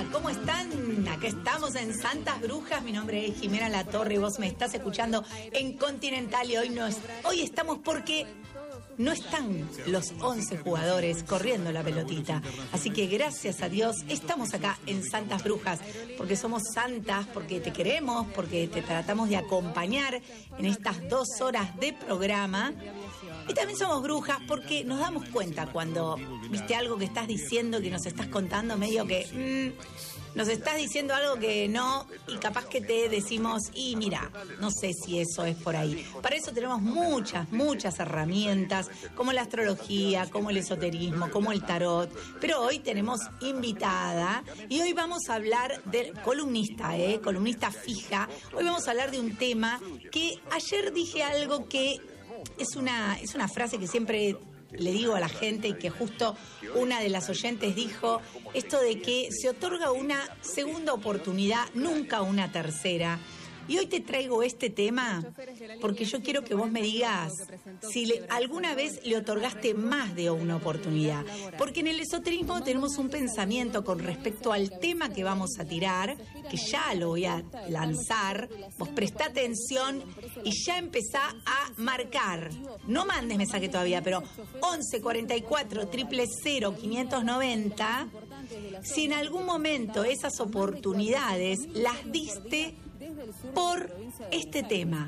Hola, ¿cómo están? Acá estamos en Santas Brujas. Mi nombre es Jimena Latorre y vos me estás escuchando en Continental. Y hoy estamos porque no están los 11 jugadores corriendo la pelotita. Así que gracias a Dios estamos acá en Santas Brujas, porque somos santas, porque te queremos, porque te tratamos de acompañar en estas 2 horas de programa. Y también somos brujas porque nos damos cuenta cuando viste algo que estás diciendo, que nos estás contando, medio que nos estás diciendo algo que no, y capaz que te decimos, y mira, no sé si eso es por ahí. Para eso tenemos muchas herramientas, como la astrología, como el esoterismo, como el tarot. Pero hoy tenemos invitada, y hoy vamos a hablar de columnista fija. Hoy vamos a hablar de un tema que ayer dije algo que es una frase que siempre le digo a la gente, y que justo una de las oyentes dijo, esto de que se otorga una segunda oportunidad, nunca una tercera. Y hoy te traigo este tema porque yo quiero que vos me digas si alguna vez le otorgaste más de una oportunidad. Porque en el esoterismo tenemos un pensamiento con respecto al tema que vamos a tirar, que ya lo voy a lanzar. Vos prestá atención y ya empezá a marcar. No mandes mensaje todavía, pero 11 44 000 590. Si en algún momento esas oportunidades las diste por este tema.